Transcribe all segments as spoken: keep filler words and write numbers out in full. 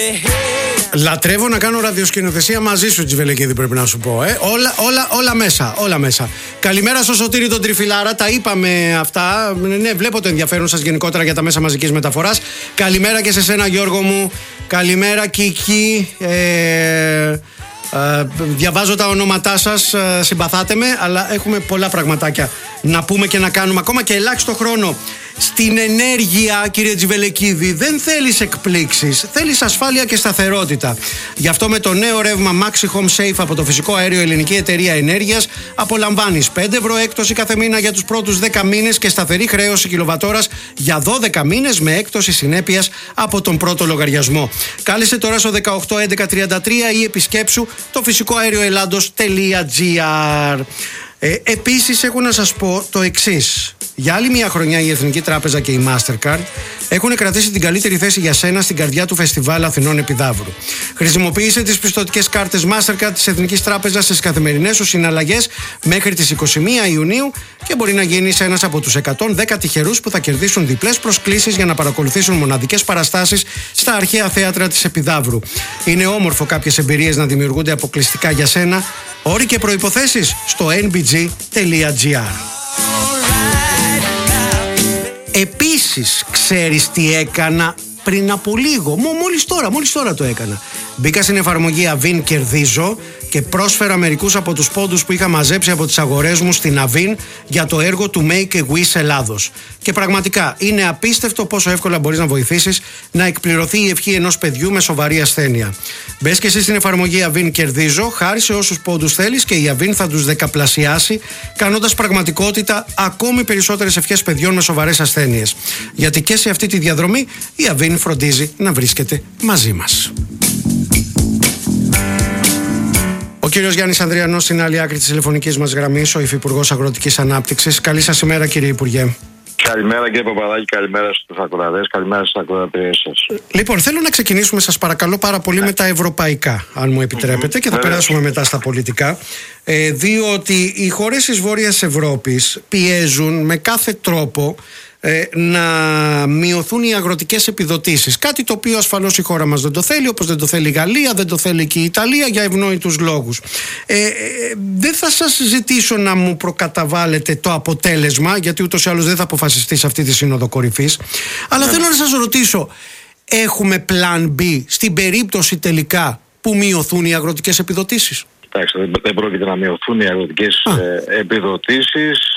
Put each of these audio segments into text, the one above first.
Λατρεύω να κάνω ραδιοσκηνοθεσία μαζί σου, Τζιβελεκίδη, πρέπει να σου πω. Ε. Όλα, όλα, όλα μέσα, όλα μέσα. Καλημέρα στο Σωτήρη τον Τριφυλάρα, τα είπαμε αυτά. Ναι, βλέπω το ενδιαφέρον σας γενικότερα για τα μέσα μαζικής μεταφοράς. Καλημέρα και σε σένα, Γιώργο μου. Καλημέρα, Κική. Ε, ε, διαβάζω τα ονόματά σας, ε, συμπαθάτε με, αλλά έχουμε πολλά πραγματάκια να πούμε και να κάνουμε, ακόμα και ελάχιστο χρόνο. Στην ενέργεια, κύριε Τζιβελεκίδη, δεν θέλεις εκπλήξεις, θέλεις ασφάλεια και σταθερότητα. Γι' αυτό με το νέο ρεύμα Maxi Home Safe από το Φυσικό Αέριο Ελληνική Εταιρεία Ενέργειας απολαμβάνεις πέντε ευρώ έκπτωση κάθε μήνα για τους πρώτους δέκα μήνες και σταθερή χρέωση κιλοβατόρας για δώδεκα μήνες με έκπτωση συνέπειας από τον πρώτο λογαριασμό. Κάλεσε τώρα στο δεκαοκτώ έντεκα τριάντα τρία ή επισκέψου το φυσικό αέριο ελλάδος τελεία τζι άρ. Ε, επίσης έχω να σας πω το εξής. Για άλλη μια χρονιά η Εθνική Τράπεζα και η Mastercard έχουν κρατήσει την καλύτερη θέση για σένα στην καρδιά του Φεστιβάλ Αθηνών Επιδαύρου. Χρησιμοποίησε τις πιστωτικές κάρτες Mastercard της Εθνικής Τράπεζας στις καθημερινές σου συναλλαγές μέχρι τις είκοσι μία Ιουνίου και μπορεί να γίνεις ένας από τους εκατόν δέκα τυχερούς που θα κερδίσουν διπλές προσκλήσεις για να παρακολουθήσουν μοναδικές παραστάσεις στα αρχαία θέατρα της Επιδαύρου. Είναι όμορφο κάποιες εμπειρίες να δημιουργούνται αποκλειστικά για σένα. Όροι και προϋποθέσεις στο εν μπι τζι τελεία τζι άρ. Επίσης, ξέρεις τι έκανα πριν από λίγο? Μ- μόλις τώρα, μόλις τώρα το έκανα. Μπήκα στην εφαρμογή Avin Κερδίζω και πρόσφερα μερικούς από τους πόντους που είχα μαζέψει από τις αγορές μου στην Avin για το έργο του Make a Wish Ελλάδος. Και πραγματικά είναι απίστευτο πόσο εύκολα μπορείς να βοηθήσεις να εκπληρωθεί η ευχή ενός παιδιού με σοβαρή ασθένεια. Μπες και εσύ στην εφαρμογή Avin Κερδίζω, χάρισε όσους πόντους θέλεις και η Avin θα τους δεκαπλασιάσει, κάνοντας πραγματικότητα ακόμη περισσότερες ευχές παιδιών με σοβαρές ασθένειες. Γιατί και σε αυτή τη διαδρομή η Avin φροντίζει να βρίσκεται μαζί μας. Ο κύριος Γιάννης Ανδριανός στην άλλη άκρη της τηλεφωνικής μας γραμμής, ο Υφυπουργός Αγροτικής Ανάπτυξης. Καλή σας ημέρα, κύριε Υπουργέ. Καλημέρα, κύριε Παπαδάκη, καλημέρα στους ακροατές, καλημέρα στους ακροατές σας. Λοιπόν, θέλω να ξεκινήσουμε, σας παρακαλώ πάρα πολύ, με τα ευρωπαϊκά, αν μου επιτρέπετε, και θα Βέβαια. περάσουμε μετά στα πολιτικά. Ε, διότι οι χώρες της Βόρειας Ευρώπης πιέζουν με κάθε τρόπο ε, να μειωθούν οι αγροτικές επιδοτήσεις. Κάτι το οποίο ασφαλώς η χώρα μας δεν το θέλει, όπως δεν το θέλει η Γαλλία, δεν το θέλει και η Ιταλία, για ευνόητους λόγους. Ε, ε, δεν θα σας ζητήσω να μου προκαταβάλλετε το αποτέλεσμα, γιατί ούτως ή άλλως δεν θα αποφασιστεί σε αυτή τη σύνοδο κορυφής. Αλλά θέλω να σας ρωτήσω, έχουμε plan B στην περίπτωση τελικά που μειωθούν οι αγροτικές επιδοτήσεις? Κοιτάξτε, δεν πρόκειται να μειωθούν οι αγροτικές ε, επιδοτήσεις.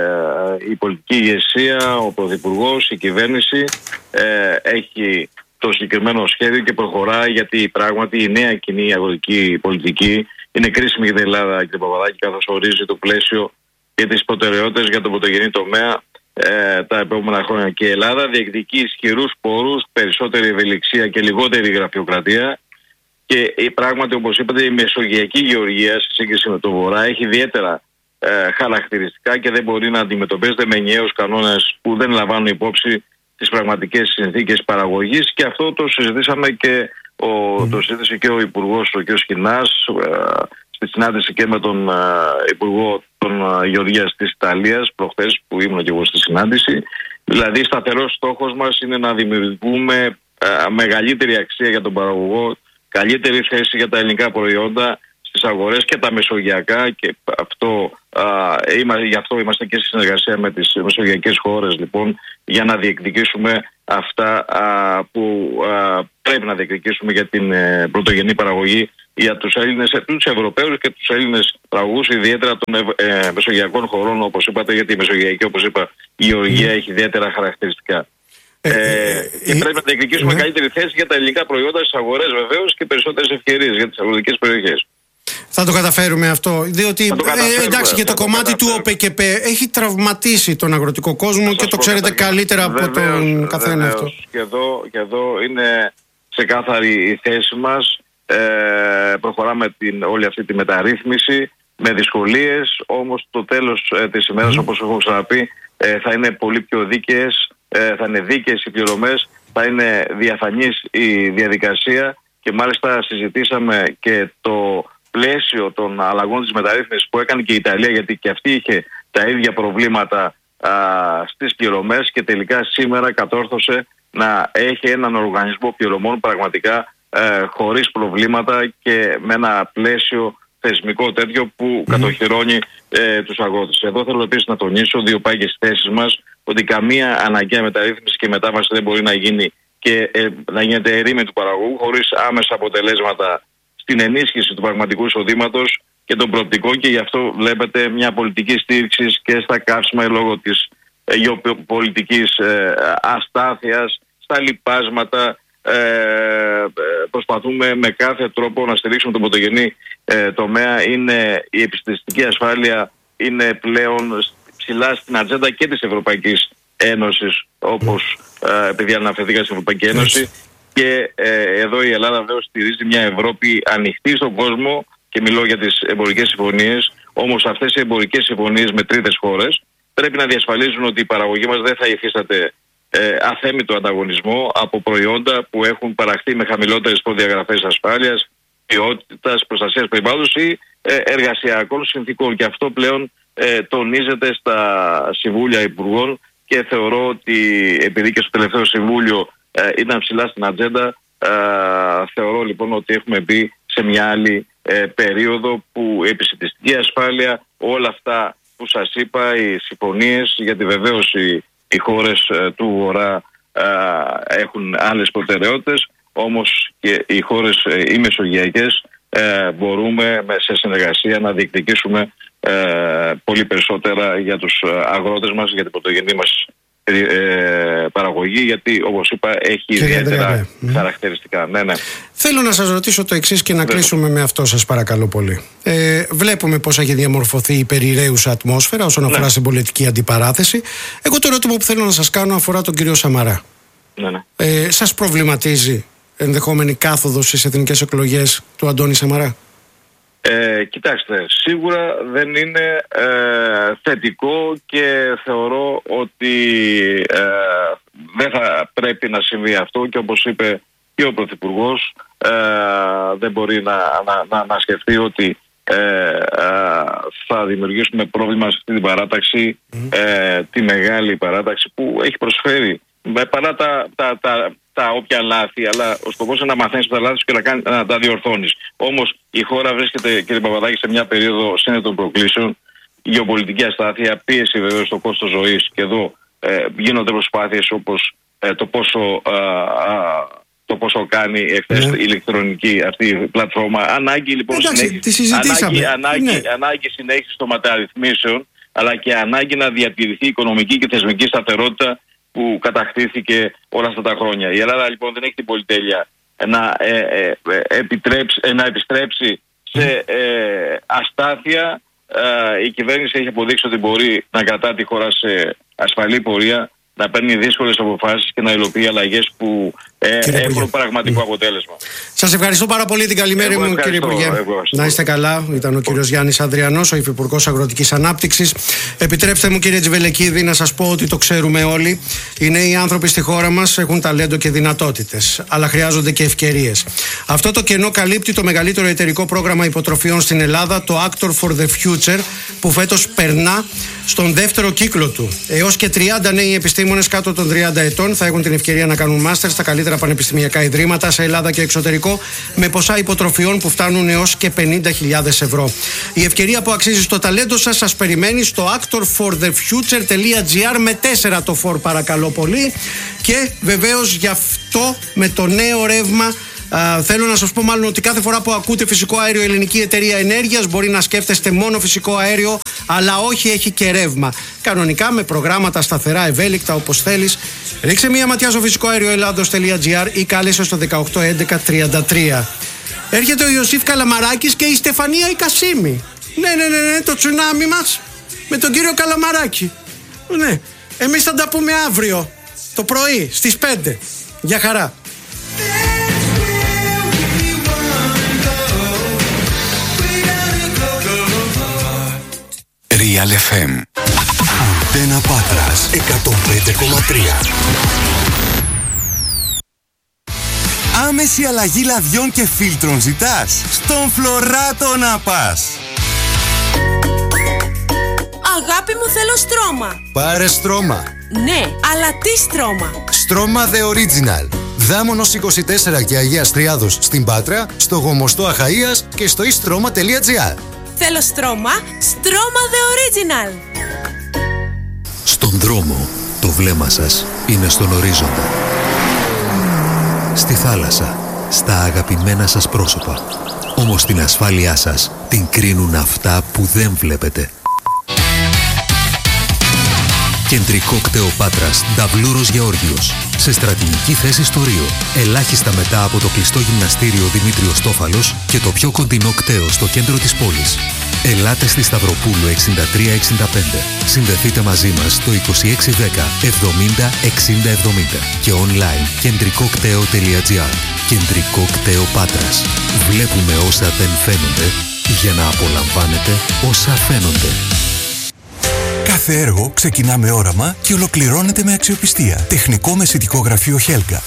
Ε, η πολιτική ηγεσία, ο Πρωθυπουργός, η κυβέρνηση ε, έχει το συγκεκριμένο σχέδιο και προχωράει, γιατί πράγματι η νέα κοινή αγροτική πολιτική είναι κρίσιμη για την Ελλάδα, κύριε Παπαδάκη, καθώς ορίζει το πλαίσιο και τις προτεραιότητες για τον πρωτογενή τομέα ε, τα επόμενα χρόνια. Και η Ελλάδα διεκδικεί ισχυρούς πόρους, περισσότερη ευελιξία και λιγότερη γραφειοκρατία. Και πράγματι, όπως είπατε, η μεσογειακή γεωργία σε σύγκριση με το Βορρά έχει ιδιαίτερα ε, χαρακτηριστικά και δεν μπορεί να αντιμετωπίζεται με ενιαίους κανόνες που δεν λαμβάνουν υπόψη τις πραγματικές συνθήκες παραγωγής. Και αυτό το συζητήσαμε και ο, mm. το συζήτησε και ο Υπουργός, ο κ. Σκινάς, ε, στη συνάντηση και με τον ε, Υπουργό των ε, Γεωργίας της Ιταλίας προχθές, που ήμουν και εγώ στη συνάντηση. Δηλαδή, σταθερός στόχος μας είναι να δημιουργούμε ε, μεγαλύτερη αξία για τον παραγωγό, καλύτερη θέση για τα ελληνικά προϊόντα στις αγορές και τα μεσογειακά, και αυτό, α, είμα, γι' αυτό είμαστε και στη συνεργασία με τις μεσογειακές χώρες, λοιπόν, για να διεκδικήσουμε αυτά α, που α, πρέπει να διεκδικήσουμε για την ε, πρωτογενή παραγωγή για τους Έλληνες, τους Ευρωπαίους και τους Έλληνες παραγωγούς, ιδιαίτερα των ε, μεσογειακών χωρών, όπως είπατε, γιατί η μεσογειακή, όπως είπα, η γεωργία έχει ιδιαίτερα χαρακτηριστικά. Ε, ε, και ε, πρέπει να διεκδικήσουμε ε, καλύτερη θέση για τα ελληνικά προϊόντα στις αγορές, βεβαίως, και περισσότερες ευκαιρίες για τις αγροτικές περιοχές. Θα το καταφέρουμε αυτό, διότι το ε, εντάξει, και το, το κομμάτι του ΟΠΕΚΕΠ έχει τραυματίσει τον αγροτικό κόσμο και το ξέρετε καλύτερα βεβαίως, από τον καθένα βεβαίως, αυτό. Και εδώ, και εδώ είναι ξεκάθαρη η θέση μας. Ε, προχωράμε την, όλη αυτή τη μεταρρύθμιση με δυσκολίες, όμως το τέλος ε, της ημέρας, mm. όπως έχω ξαναπεί, ε, θα είναι πολύ πιο δίκαιες. Θα είναι δίκαιες οι πληρωμές, θα είναι διαφανής η διαδικασία, και μάλιστα συζητήσαμε και το πλαίσιο των αλλαγών της μεταρρύθμισης που έκανε και η Ιταλία, γιατί και αυτή είχε τα ίδια προβλήματα α, στις πληρωμές, και τελικά σήμερα κατόρθωσε να έχει έναν οργανισμό πληρωμών πραγματικά ε, χωρίς προβλήματα και με ένα πλαίσιο θεσμικό τέτοιο που mm. κατοχυρώνει ε, τους αγρότες. Εδώ θέλω επίσης να τονίσω δύο πάγιες θέσεις μας, ότι καμία αναγκαία μεταρρύθμιση και μετάβαση δεν μπορεί να γίνει και ε, να γίνεται ερήμη του παραγωγού χωρίς άμεσα αποτελέσματα στην ενίσχυση του πραγματικού εισοδήματος και των προοπτικών, και γι' αυτό βλέπετε μια πολιτική στήριξη και στα καύσιμα λόγω της ε, γεωπολιτικής ε, αστάθειας, στα λιπάσματα. Ε, προσπαθούμε με κάθε τρόπο να στηρίξουμε τον πρωτογενή ε, τομέα. Είναι, η επιστημιστική ασφάλεια είναι πλέον ψηλά στην ατζέντα και της Ευρωπαϊκής Ένωσης, όπως ε, επειδή αναφερθήκα στην Ευρωπαϊκή Ένωση, και ε, εδώ η Ελλάδα βέβαια στηρίζει μια Ευρώπη ανοιχτή στον κόσμο, και μιλώ για τις εμπορικές συμφωνίες. Όμως αυτές οι εμπορικές συμφωνίες με τρίτες χώρες πρέπει να διασφαλίζουν ότι η παραγωγή μας δεν θα υφίσταται ε, αθέμητο ανταγωνισμό από προϊόντα που έχουν παραχθεί με χαμηλότερες προδιαγραφές ασφάλειας, ποιότητας, προστασίας περιβάλλοντος ή ε, εργασιακών συνθήκων. Και αυτό πλέον ε, τονίζεται στα Συμβούλια Υπουργών, και θεωρώ ότι επειδή και στο τελευταίο Συμβούλιο ε, ήταν ψηλά στην ατζέντα, ε, θεωρώ λοιπόν ότι έχουμε μπει σε μια άλλη ε, περίοδο που η επισητιστική ασφάλεια, όλα αυτά που σας είπα, οι συμφωνίες, γιατί βεβαίως οι, οι χώρες ε, του Βορρά ε, έχουν άλλες προτεραιότητες, όμως και οι χώρες ε, οι μεσογειακές ε, μπορούμε με, σε συνεργασία να διεκδικήσουμε ε, πολύ περισσότερα για τους αγρότες μας, για την πρωτογενή μας Ε, παραγωγή, γιατί όπως είπα έχει και ιδιαίτερα χαρακτηριστικά. Ναι, ναι. Θέλω να σας ρωτήσω το εξής και να Βέβαια. κλείσουμε με αυτό, σας παρακαλώ πολύ. Ε, βλέπουμε πώς έχει διαμορφωθεί η περιραίουσα ατμόσφαιρα όσον αφορά ναι. στην πολιτική αντιπαράθεση. Εγώ το ερώτημα που θέλω να σας κάνω αφορά τον κύριο Σαμαρά. Ναι, ναι. Ε, σας προβληματίζει ενδεχόμενη κάθοδος στις εθνικές εκλογές του Αντώνη Σαμαρά? Ε, κοιτάξτε, σίγουρα δεν είναι ε, θετικό, και θεωρώ ότι ε, δεν θα πρέπει να συμβεί αυτό, και όπως είπε και ο Πρωθυπουργός, ε, δεν μπορεί να, να, να, να σκεφτεί ότι ε, ε, θα δημιουργήσουμε πρόβλημα σε αυτή την παράταξη, ε, τη μεγάλη παράταξη που έχει προσφέρει παρά τα, τα, τα, τα όποια λάθη, αλλά ο σκοπός είναι να μαθαίνεις τα λάθη σου και να, κάνει, να τα διορθώνεις. Όμως η χώρα βρίσκεται, κύριε Παπαδάκη, σε μια περίοδο σύννετων προκλήσεων, γεωπολιτική αστάθεια, πίεση βεβαίως στο κόστος ζωής, και εδώ ε, γίνονται προσπάθειες όπως ε, το, πόσο, ε, ε, το πόσο κάνει εχθές ναι. η ηλεκτρονική αυτή η πλατφόρμα. Ανάγκη λοιπόν συνέχιση, ανάγκη, ανάγκη, ναι. ανάγκη συνέχιση των μεταρρυθμίσεων, αλλά και ανάγκη να διατηρηθεί οικονομική και θεσμική σταθερότητα που κατακτήθηκε όλα αυτά τα χρόνια. Η Ελλάδα λοιπόν δεν έχει την πολυτέλεια να, ε, ε, επιτρέψει, ε, να επιστρέψει σε ε, αστάθεια. Ε, η κυβέρνηση έχει αποδείξει ότι μπορεί να κρατά τη χώρα σε ασφαλή πορεία, να παίρνει δύσκολες αποφάσεις και να υλοποιεί αλλαγές που ε, έχουν πραγματικό αποτέλεσμα. Σας ευχαριστώ πάρα πολύ, την καλημέρα μου, κύριε Υπουργέ. Να είστε καλά. Ήταν ο κύριος Γιάννης Ανδριανός, ο Υφυπουργός Αγροτικής Ανάπτυξης. Επιτρέψτε μου, κύριε Τζιβελεκίδη, να σας πω ότι το ξέρουμε όλοι. Οι νέοι άνθρωποι στη χώρα μας έχουν ταλέντο και δυνατότητες, αλλά χρειάζονται και ευκαιρίες. Αυτό το κενό καλύπτει το μεγαλύτερο εταιρικό πρόγραμμα υποτροφιών στην Ελλάδα, το Actor for the Future, που φέτος περνά στον δεύτερο κύκλο του. Έως και τριάντα νέοι επιστήμονες κάτω των τριάντα ετών θα έχουν την ευκαιρία να κάνουν μάστερ στα καλύτερα πανεπιστημιακά ιδρύματα σε Ελλάδα και εξωτερικό, με ποσά υποτροφιών που φτάνουν έως και πενήντα χιλιάδες ευρώ. Η ευκαιρία που αξίζει στο ταλέντο σας σας περιμένει στο actor for the future dot gr, με τέσσερα το φορ, παρακαλώ πολύ. Και βεβαίως γι' αυτό με το νέο ρεύμα, Uh, θέλω να σας πω μάλλον ότι κάθε φορά που ακούτε φυσικό αέριο Ελληνική Εταιρεία Ενέργειας, μπορεί να σκέφτεστε μόνο φυσικό αέριο, αλλά όχι, έχει και ρεύμα. Κανονικά με προγράμματα σταθερά, ευέλικτα, όπως θέλεις. Ρίξε μία ματιά στο φυσικό αέριο ελλάδος τελεία gr ή κάλεσε στο δεκαοκτώ έντεκα τριάντα τρία. Έρχεται ο Ιωσήφ Καλαμαράκης και η Στεφανία η Κασίμη. Ναι, ναι, ναι, ναι, το τσουνάμι μας με τον κύριο Καλαμαράκη. Ναι, εμείς θα τα πούμε αύριο το πρωί στις πέντε. Γεια χαρά. Real εφ εμ. Αντένα Πάτρας εκατόν πέντε κόμμα τρία. Άμεση αλλαγή λαδιών και φίλτρων ζητάς? Στον Φλωράτο να πας. Αγάπη μου, θέλω στρώμα. Πάρε στρώμα. Ναι, αλλά τι στρώμα? Στρώμα The Original. Δάμονος είκοσι τέσσερα και Αγίας Τριάδος στην Πάτρα, στο Γομοστό Αχαΐας και στο istρoma τελεία gr. Θέλω στρώμα, στρώμα the original. Στον δρόμο, το βλέμμα σας είναι στον ορίζοντα. Στη θάλασσα, στα αγαπημένα σας πρόσωπα. Όμως την ασφάλειά σας την κρίνουν αυτά που δεν βλέπετε. Κεντρικό κτέο Πάτρας, Νταβλούρος Γεώργιος. Σε στρατηγική θέση στο Ρίο. Ελάχιστα μετά από το κλειστό γυμναστήριο Δημήτριος Τόφαλος και το πιο κοντινό κτέο στο κέντρο της πόλης. Ελάτε στη Σταυροπούλου εξήντα τρία εξήντα πέντε. Συνδεθείτε μαζί μας στο είκοσι έξι δέκα εβδομήντα εξήντα εβδομήντα και online κεντρικό κτέο τελεία gr. Κεντρικό κτέο Πάτρας. Βλέπουμε όσα δεν φαίνονται για να απολαμβάνετε όσα φαίνονται. Κάθε έργο ξεκινά με όραμα και ολοκληρώνεται με αξιοπιστία. Τεχνικό μεσητικό γραφείο Χέλγα.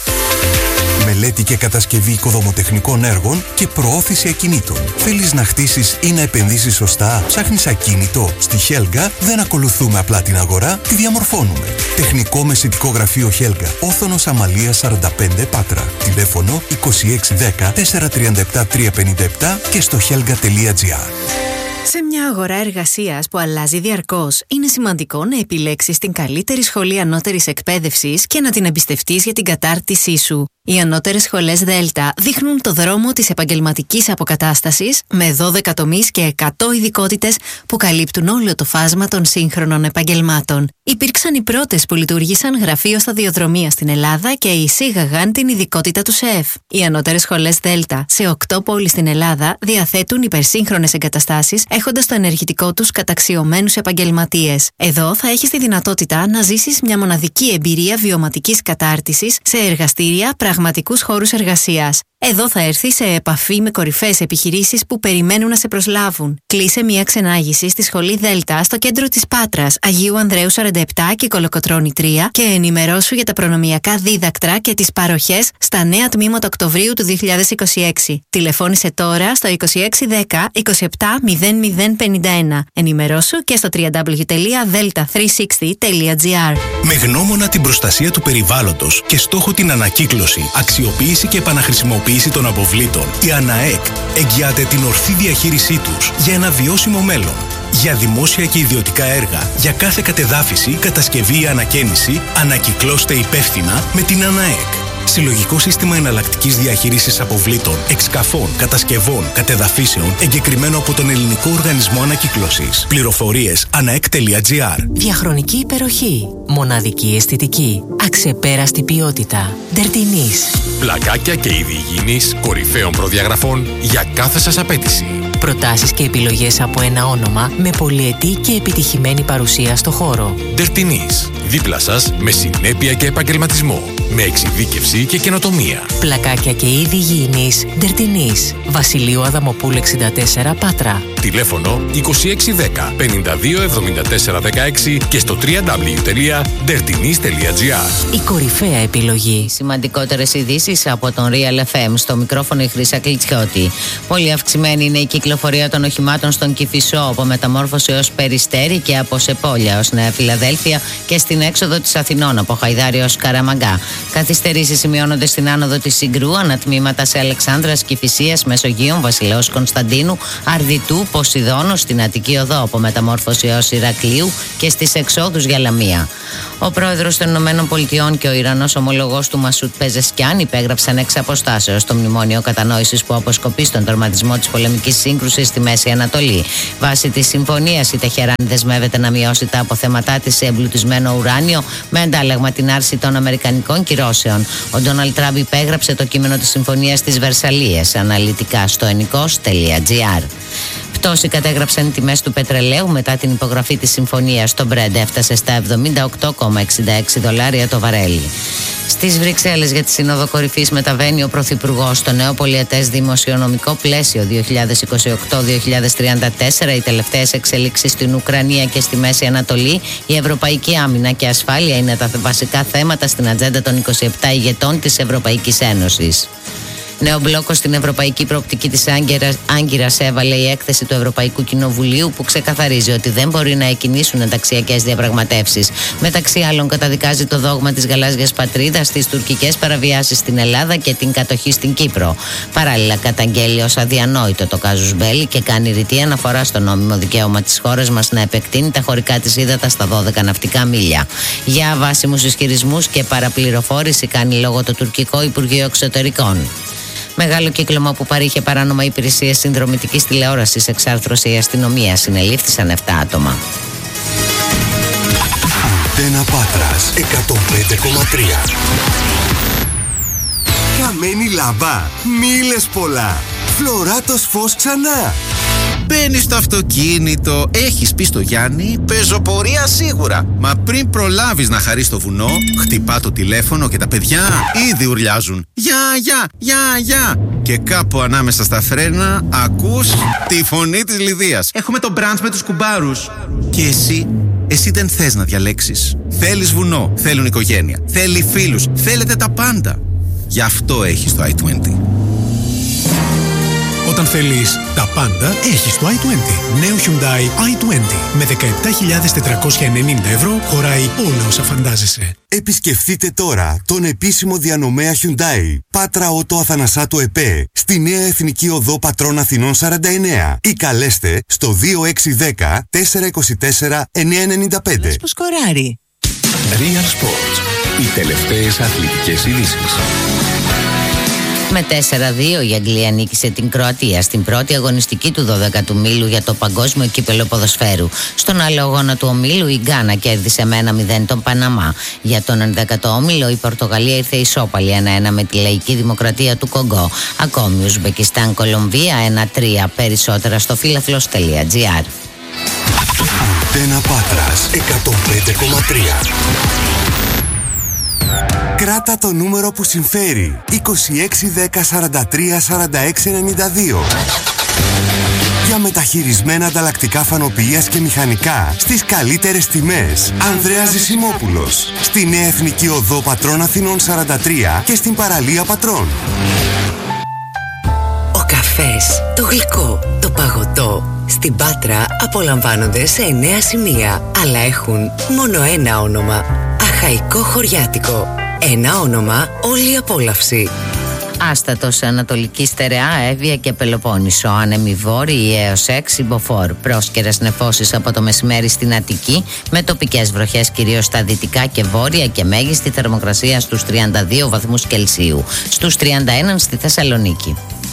Μελέτη και κατασκευή οικοδομοτεχνικών έργων και προώθηση ακινήτων. Θέλεις να χτίσεις ή να επενδύσεις σωστά? Ψάχνεις ακίνητο? Στη Χέλγα δεν ακολουθούμε απλά την αγορά, τη διαμορφώνουμε. Τεχνικό μεσητικό γραφείο Χέλγα. Όθωνος Αμαλίας σαράντα πέντε Πάτρα. Τηλέφωνο είκοσι έξι δέκα τετρακόσια τριάντα επτά τριακόσια πενήντα επτά και στο χέλγα τελεία gr. Σε μια αγορά εργασίας που αλλάζει διαρκώς, είναι σημαντικό να επιλέξεις την καλύτερη σχολή ανώτερης εκπαίδευσης και να την εμπιστευτείς για την κατάρτισή σου. Οι ανώτερες σχολές Δέλτα δείχνουν το δρόμο της επαγγελματικής αποκατάστασης με δώδεκα τομείς και εκατό ειδικότητες που καλύπτουν όλο το φάσμα των σύγχρονων επαγγελμάτων. Υπήρξαν οι πρώτες που λειτουργήσαν γραφείο σταδιοδρομία στην Ελλάδα και εισήγαγαν την ειδικότητα του ΣΕΕΦ. Οι ανώτερες σχολές Δέλτα σε οκτώ πόλεις στην Ελλάδα διαθέτουν υπερσύγχρονες εγκαταστάσεις, έχοντας το ενεργητικό τους καταξιωμένους επαγγελματίες. Εδώ θα έχεις τη δυνατότητα να ζήσεις μια μοναδική εμπειρία βιωματικής κατάρτισης σε εργαστήρια, πραγματικούς χώρους εργασίας. Εδώ θα έρθει σε επαφή με κορυφαίες επιχειρήσεις που περιμένουν να σε προσλάβουν. Κλείσε μια ξενάγηση στη Σχολή Δέλτα στο κέντρο της Πάτρας, Αγίου Ανδρέου σαράντα επτά και Κολοκοτρώνη τρία και ενημερώσου για τα προνομιακά δίδακτρα και τις παροχές στα νέα τμήματα Οκτωβρίου του δύο χιλιάδες είκοσι έξι. Τηλεφώνησε τώρα στο είκοσι έξι δέκα είκοσι επτά μηδέν μηδέν πενήντα ένα. Ενημερώσου και στο double-u double-u double-u τελεία delta τριακόσια εξήντα τελεία gr. Με γνώμονα την προστασία του περιβάλλοντος και στόχο την ανακύκλωση, αξιοποίηση και επαναχρησιμοποίηση των αποβλήτων, η ΑΝΑΕΚ εγγυάται την ορθή διαχείρισή τους για ένα βιώσιμο μέλλον. Για δημόσια και ιδιωτικά έργα, για κάθε κατεδάφιση, κατασκευή ή ανακαίνιση, ανακυκλώστε υπεύθυνα με την ΑΝΑΕΚ. Συλλογικό σύστημα εναλλακτικής διαχείρισης αποβλήτων, εξκαφών, κατασκευών, κατεδαφίσεων, εγκεκριμένο από τον Ελληνικό Οργανισμό Ανακύκλωσης. Πληροφορίες αναεκ τελεία gr. Διαχρονική υπεροχή. Μοναδική αισθητική. Αξεπέραστη ποιότητα. Ντερτινής. Πλακάκια και είδη υγιεινής κορυφαίων προδιαγραφών για κάθε σας απέτηση. Προτάσεις και επιλογές από ένα όνομα με πολυετή και επιτυχημένη παρουσία στο χώρο. Ντερτινής. Δίπλα σας με συνέπεια και επαγγελματισμό. Με εξειδίκευση και καινοτομία. Πλακάκια και είδη υγιεινής. Ντερτινής. Βασιλείου Αδαμοπούλου εξήντα τέσσερα Πάτρα. Τηλέφωνο είκοσι έξι δέκα πενήντα δύο εβδομήντα τέσσερα δεκαέξι και στο double-u double-u double-u τελεία ντερτινής τελεία gr. Η κορυφαία επιλογή. Σημαντικότερες ειδήσεις από τον Real εφ εμ. Στο μικρόφωνο η Χρύσα Κλιτσιώτη. Πολύ αυξημένη είναι η κυκλοφορία των οχημάτων στον Κηφισό, από Μεταμόρφωση ως Περιστέρι και από Σεπόλια ως Νέα Φιλαδέλφια και στην έξοδο της Αθηνών από Χαϊδάρη ως Καραμαγκά. Καθυστερήσεις σημειώνονται στην άνοδο της Συγκρού, ανατμήματα σε Αλεξάνδρας, Κηφισίας, Μεσογείων, Βασιλέως Κωνσταντίνου, Αρδιτού, Ποσειδώνου, στην Αττική Οδό από Μεταμόρφωση ως Ηρακλείου και στις εξόδους για Λαμία. Ο πρόεδρος των Ηνωμένων Πολιτειών και ο Ιρανός ομολογός του Μασούτ Πεζεσκιάν υπέγραψαν εξ αποστάσεως το μνημόνιο κατανόησης που αποσκοπεί στον τερματισμό της πολεμικής σύγκρουσης στη Μέση Ανατολή. Βάσει της συμφωνίας, η Τεχεράνη δεσμεύεται να μειώσει τα αποθέματά της σε εμπλουτισμένο ουράνιο με αντάλλαγμα την άρση των αμερικανικών κυρώσεων. Ο Ντόναλντ Τραμπ υπέγραψε το κείμενο της συμφωνίας στις Βερσαλίες. Αναλυτικά στο ενικός τελεία gr. Πτώση κατέγραψαν οι τιμές του πετρελαίου μετά την υπογραφή της συμφωνίας. Το Brent έφτασε στα εβδομήντα οκτώ κόμμα εξήντα έξι δολάρια το βαρέλι. Στις Βρυξέλλες για τη Σύνοδο Κορυφής μεταβαίνει ο Πρωθυπουργός στο νέο πολιετές δημοσιονομικό πλαίσιο δύο χιλιάδες είκοσι οκτώ με δύο χιλιάδες τριάντα τέσσερα, οι τελευταίες εξελίξεις στην Ουκρανία και στη Μέση Ανατολή, η ευρωπαϊκή άμυνα και ασφάλεια είναι τα βασικά θέματα στην ατζέντα των είκοσι επτά ηγετών της Ευρωπαϊκής Ένωσης. Νέο μπλόκο στην ευρωπαϊκή προοπτική της Άγκυρας έβαλε η έκθεση του Ευρωπαϊκού Κοινοβουλίου, που ξεκαθαρίζει ότι δεν μπορεί να εκκινήσουν ενταξιακές διαπραγματεύσεις. Μεταξύ άλλων, καταδικάζει το δόγμα της γαλάζιας πατρίδας, τις τουρκικές παραβιάσεις στην Ελλάδα και την κατοχή στην Κύπρο. Παράλληλα, καταγγέλει ως αδιανόητο το κάζους μπέλι και κάνει ρητή αναφορά στο νόμιμο δικαίωμα της χώρας μας να επεκτείνει τα χωρικά της ύδατα στα δώδεκα ναυτικά μίλια. Για αβάσιμους ισχυρισμούς και παραπληροφόρηση κάνει λόγο το τουρκικό Υπουργείο Εξωτερικών. Μεγάλο κύκλωμα που παρήχε παράνομα υπηρεσίες συνδρομητικής τηλεόρασης εξάρθρωσε η αστυνομία. Συνελήφθησαν επτά άτομα. Αντένα Πάτρας εκατόν πέντε κόμμα τρία. Καμένη λαμπά, μίλες πολλά. Φλωράτος φως ξανά. Μπαίνεις στο αυτοκίνητο, έχεις πει στο Γιάννη, πεζοπορία σίγουρα. Μα πριν προλάβεις να χαρείς το βουνό, χτυπά το τηλέφωνο και τα παιδιά ήδη ουρλιάζουν. Γεια, γεια, γεια, γεια. Και κάπου ανάμεσα στα φρένα ακούς τη φωνή της Λιδίας. Έχουμε το μπραντς με τους κουμπάρους. Και εσύ, εσύ δεν θες να διαλέξεις. Θέλεις βουνό, θέλουν οικογένεια, θέλει φίλους, θέλετε τα πάντα. Γι' αυτό έχεις το άι είκοσι. Όταν θέλεις τα πάντα, έχεις το άι είκοσι. Νέο Hyundai άι είκοσι με δεκαεπτά χιλιάδες τετρακόσια ενενήντα ευρώ χωράει όλα όσα φαντάζεσαι. Επισκεφτείτε τώρα τον επίσημο διανομέα Hyundai Πάτρα Ότο Αθανασάτου ΕΠΕ στη Νέα Εθνική Οδό Πατρών Αθηνών σαράντα εννέα ή καλέστε στο δύο έξι ένα μηδέν τέσσερα είκοσι τέσσερα εννιακόσια ενενήντα πέντε. Που σκοράρει. Real Sports. Οι τελευταίες αθλητικές ειδήσεις. Με τέσσερα δύο η Αγγλία νίκησε την Κροατία στην πρώτη αγωνιστική του δώδεκατου ομίλου για το Παγκόσμιο Κύπελλο Ποδοσφαίρου. Στον άλλο αγώνα του ομίλου η Γκάνα κέρδισε με ένα μηδέν τον Παναμά. Για τον ενδέκατο όμιλο η Πορτογαλία ήρθε ισόπαλη ένα ένα με τη Λαϊκή Δημοκρατία του Κογκό. Ακόμη Ουσμπεκιστάν Κολομβία ένα τρία. Περισσότερα στο φίλαθλος τελεία τζι άρ. Αντένα Πάτρας εκατόν πέντε κόμμα τρία. Κράτα το νούμερο που συμφέρει. είκοσι έξι δέκα σαράντα τρία σαράντα έξι ενενήντα δύο. Για μεταχειρισμένα ανταλλακτικά φανοποιίας και μηχανικά στις καλύτερες τιμές. Ανδρέας Ζησιμόπουλος. Στη Νέα Εθνική Οδό Πατρών Αθηνών σαράντα τρία και στην παραλία Πατρών. Ο καφές, το γλυκό, το παγωτό στην Πάτρα απολαμβάνονται σε εννέα σημεία, αλλά έχουν μόνο ένα όνομα. Αχαϊκό Χωριάτικο. Ένα όνομα, όλη η απόλαυση. Άστατος Ανατολική Στερεά, Εύβοια και Πελοπόννησο. Άνεμοι βόρειοι έως έξι μποφόρ. Πρόσκαιρες νεφώσεις από το μεσημέρι στην Αττική, με τοπικές βροχές κυρίως στα δυτικά και βόρεια και μέγιστη θερμοκρασία στους τριάντα δύο βαθμούς Κελσίου. Στους τριάντα ένα στη Θεσσαλονίκη.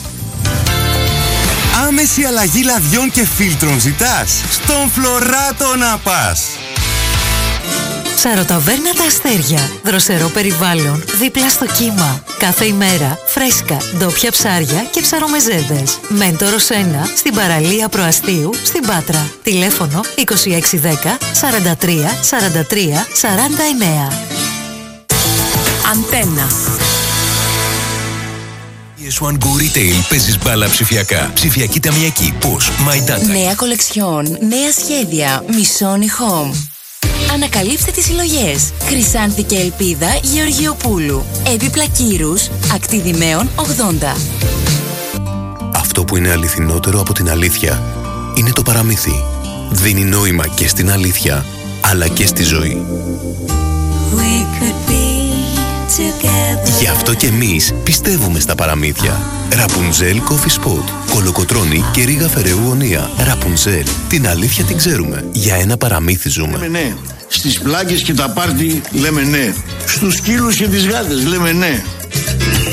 Άμεση αλλαγή λαδιών και φίλτρων ζητάς? Στον Φλωράτο να πας. Ψαροταβέρνα Τα Αστέρια. Δροσερό περιβάλλον, δίπλα στο κύμα. Κάθε ημέρα φρέσκα, ντόπια ψάρια και ψαρομεζέδες. Μέντορος ένα, στην παραλία Προαστίου, στην Πάτρα. Τηλέφωνο είκοσι έξι δέκα σαράντα τρία σαράντα τρία σαράντα εννέα. Αντένα. πι ες βαν Go Retail, παίζεις μπάλα ψηφιακά. Ψηφιακή ταμιακή, πώς, My Data. Νέα κολεξιόν, νέα σχέδια, Missoni Home. Ανακαλύψτε τις συλλογές. Χρυσάνθη και Ελπίδα Γεωργιοπούλου. Έπιπλα Κύρους, Ακτιδημαίων ογδόντα. Αυτό που είναι αληθινότερο από την αλήθεια είναι το παραμύθι. Δίνει νόημα και στην αλήθεια, αλλά και στη ζωή. Γι' αυτό και εμείς πιστεύουμε στα παραμύθια. Ραπουνζέλ Coffee Spot, Κολοκοτρώνη και Ρίγα Φεραίου Ονία. Ραπουνζέλ, την αλήθεια την ξέρουμε. Για ένα παραμύθι ζούμε. Λέμε ναι. Στις πλάκες και τα πάρτι λέμε ναι. Στους σκύλους και τις γάτες λέμε ναι.